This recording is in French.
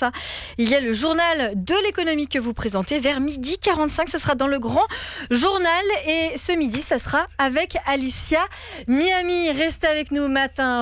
ça, il y a le journal de l'économie que vous présentez vers 12h45. Ce sera dans le grand journal. Et ce midi, ça sera avec Alicia Miami. Restez avec nous matin.